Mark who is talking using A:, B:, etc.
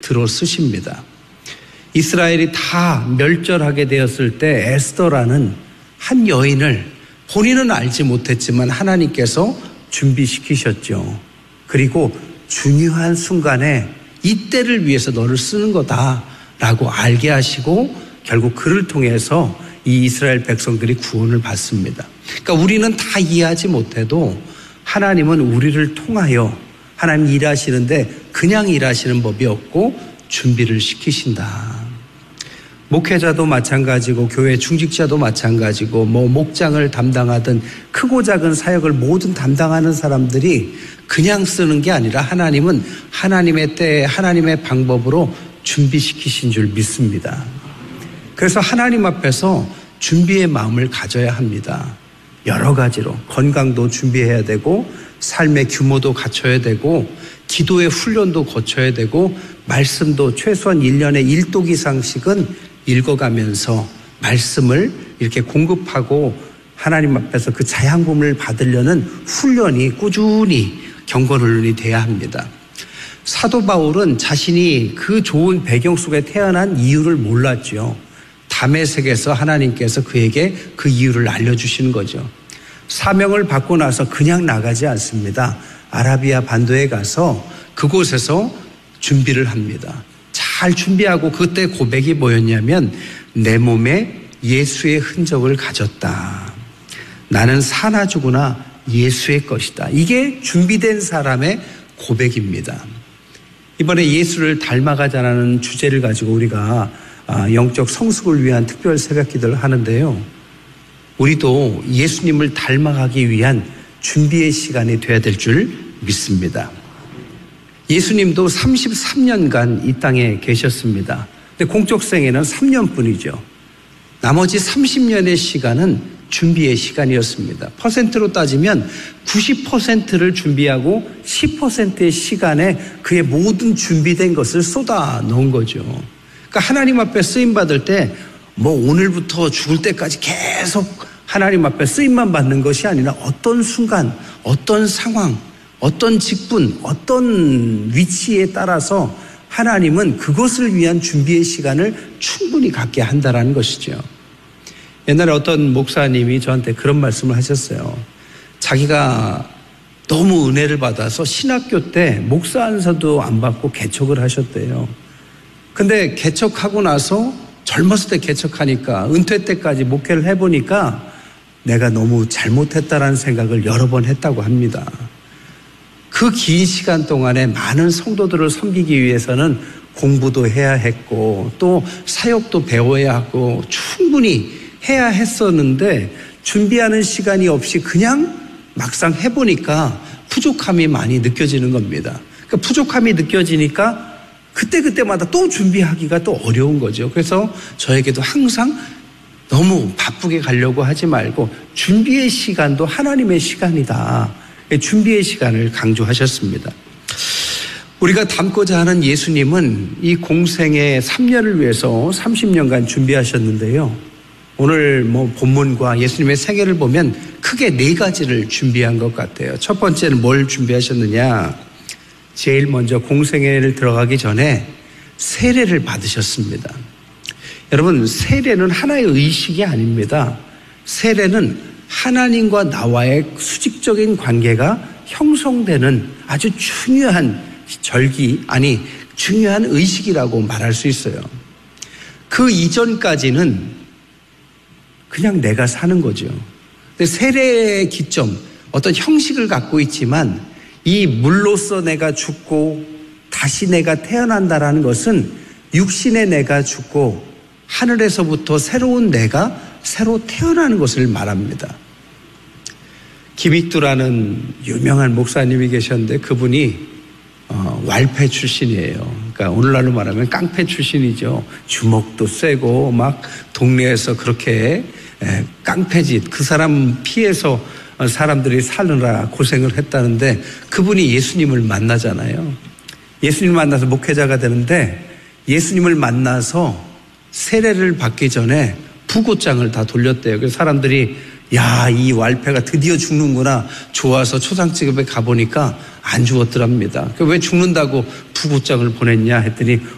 A: 들어 쓰십니다. 이스라엘이 다 멸절하게 되었을 때 에스더라는 한 여인을 본인은 알지 못했지만 하나님께서 준비시키셨죠. 그리고 중요한 순간에 이때를 위해서 너를 쓰는 거다라고 알게 하시고 결국 그를 통해서 이 이스라엘 백성들이 구원을 받습니다. 그러니까 우리는 다 이해하지 못해도 하나님은 우리를 통하여 하나님 일하시는데 그냥 일하시는 법이 없고 준비를 시키신다. 목회자도 마찬가지고 교회 중직자도 마찬가지고 목장을 담당하든 크고 작은 사역을 모든 담당하는 사람들이 그냥 쓰는 게 아니라 하나님은 하나님의 때에 하나님의 방법으로 준비시키신 줄 믿습니다. 그래서 하나님 앞에서 준비의 마음을 가져야 합니다. 여러 가지로 건강도 준비해야 되고 삶의 규모도 갖춰야 되고 기도의 훈련도 거쳐야 되고 말씀도 최소한 1년에 1독 이상씩은 읽어가면서 말씀을 이렇게 공급하고 하나님 앞에서 그 자양분을 받으려는 훈련이 꾸준히 경건훈련이 돼야 합니다. 사도 바울은 자신이 그 좋은 배경 속에 태어난 이유를 몰랐죠. 다메섹에서 하나님께서 그에게 그 이유를 알려주시는 거죠. 사명을 받고 나서 그냥 나가지 않습니다. 아라비아 반도에 가서 그곳에서 준비를 합니다. 잘 준비하고 그때 고백이 뭐였냐면 내 몸에 예수의 흔적을 가졌다. 나는 사나 죽으나 예수의 것이다. 이게 준비된 사람의 고백입니다. 이번에 예수를 닮아가자라는 주제를 가지고 우리가 영적 성숙을 위한 특별 새벽기도를 하는데요. 우리도 예수님을 닮아가기 위한 준비의 시간이 돼야 될 줄 믿습니다. 예수님도 33년간 이 땅에 계셨습니다. 근데 공적 생애는 3년뿐이죠. 나머지 30년의 시간은 준비의 시간이었습니다. 퍼센트로 따지면 90%를 준비하고 10%의 시간에 그의 모든 준비된 것을 쏟아 넣은 거죠. 그러니까 하나님 앞에 쓰임 받을 때 오늘부터 죽을 때까지 계속 하나님 앞에 쓰임만 받는 것이 아니라 어떤 순간, 어떤 상황, 어떤 직분, 어떤 위치에 따라서 하나님은 그것을 위한 준비의 시간을 충분히 갖게 한다는 것이죠. 옛날에 어떤 목사님이 저한테 그런 말씀을 하셨어요. 자기가 너무 은혜를 받아서 신학교 때 목사 안서도 안 받고 개척을 하셨대요. 근데 개척하고 나서 젊었을 때 개척하니까 은퇴 때까지 목회를 해보니까 내가 너무 잘못했다라는 생각을 여러 번 했다고 합니다. 그 긴 시간 동안에 많은 성도들을 섬기기 위해서는 공부도 해야 했고 또 사역도 배워야 하고 충분히 해야 했었는데 준비하는 시간이 없이 그냥 막상 해보니까 부족함이 많이 느껴지는 겁니다. 그러니까 부족함이 느껴지니까 그때마다 또 준비하기가 또 어려운 거죠. 그래서 저에게도 항상 너무 바쁘게 가려고 하지 말고 준비의 시간도 하나님의 시간이다. 준비의 시간을 강조하셨습니다. 우리가 닮고자 하는 예수님은 이 공생의 3년을 위해서 30년간 준비하셨는데요. 오늘 본문과 예수님의 생애를 보면 크게 4가지를 준비한 것 같아요. 첫 번째는 뭘 준비하셨느냐? 제일 먼저 공생애를 들어가기 전에 세례를 받으셨습니다. 여러분, 세례는 하나의 의식이 아닙니다. 세례는 하나님과 나와의 수직적인 관계가 형성되는 아주 중요한 중요한 의식이라고 말할 수 있어요. 그 이전까지는 그냥 내가 사는 거죠. 근데 세례의 기점, 어떤 형식을 갖고 있지만 이 물로서 내가 죽고 다시 내가 태어난다라는 것은 육신의 내가 죽고 하늘에서부터 새로운 내가 새로 태어나는 것을 말합니다. 김익두라는 유명한 목사님이 계셨는데 그분이 왈패 출신이에요. 그러니까 오늘날로 말하면 깡패 출신이죠. 주먹도 세고 막 동네에서 그렇게 깡패짓, 그 사람 피해서 사람들이 사느라 고생을 했다는데 그분이 예수님을 만나잖아요. 예수님을 만나서 목회자가 되는데 예수님을 만나서 세례를 받기 전에 부고장을 다 돌렸대요. 그래서 사람들이 이 왈패가 드디어 죽는구나. 좋아서 초상집에 가보니까 안 죽었더랍니다. 왜 죽는다고 부고장을 보냈냐 했더니